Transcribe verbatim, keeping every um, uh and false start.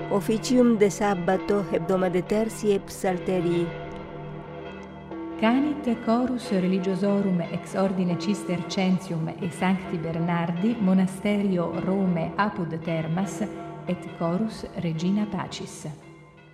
Officium de sabbato hebdomade tertii et psalterii. Canit chorus religiosorum ex ordine Cistercensium e Sancti Bernardi monasterio Rome apud Termas et chorus Regina Pacis.